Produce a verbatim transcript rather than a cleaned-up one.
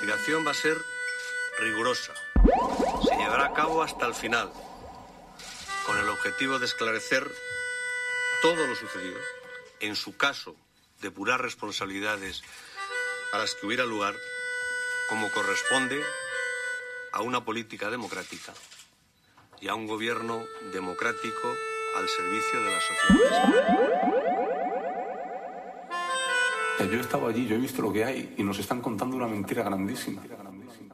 investigación va a ser rigurosa. Se llevará a cabo hasta el final, con el objetivo de esclarecer todo lo sucedido. En su caso, depurar responsabilidades a las que hubiera lugar, como corresponde a una política democrática y a un gobierno democrático al servicio de la sociedad. Yo he estado allí, yo he visto lo que hay y nos están contando una mentira grandísima.